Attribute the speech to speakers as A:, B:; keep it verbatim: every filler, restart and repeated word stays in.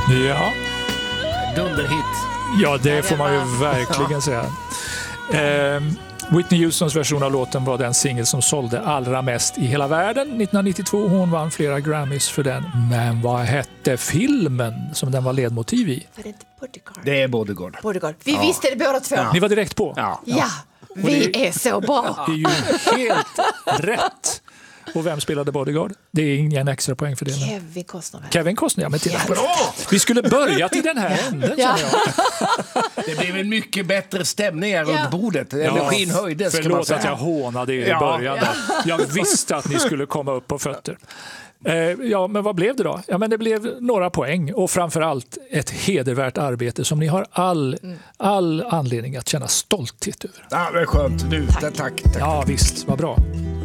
A: Ja.
B: Dunderhit.
A: Ja, det får man ju verkligen säga. Eh, Whitney Houstons version av låten var den singel som sålde allra mest i hela världen nittonhundranittiotvå. Hon vann flera Grammys för den. Men vad hette filmen som den var ledmotiv i?
C: Var det inte Bodyguard?
B: Det är Bodyguard.
C: Bodyguard. Vi ja. visste det båda två.
A: Ja. Ni var direkt på?
B: Ja.
C: Ja, vi det, är så bra.
A: Det är ju helt rätt. Och vem spelade Bodyguard? Det är ingen extra poäng för det.
C: Kevin Costner.
A: Kevin Costner, ja men titta. Bra! Vi skulle börja till den här änden, ja. känner jag.
B: Det blev en mycket bättre stämning här runt
C: ja.
B: bordet. Energin
A: ja,
B: höjdes.
A: Förlåt att jag hånade er i
B: ja.
A: början. Ja. Jag visste att ni skulle komma upp på fötter. Eh, ja, men vad blev det då? Ja, men det blev några poäng och framförallt ett hedervärt arbete som ni har all, all anledning att känna stolthet över.
B: Ja, det är skönt. Du, tack, tack, tack.
A: Ja, visst. Vad bra.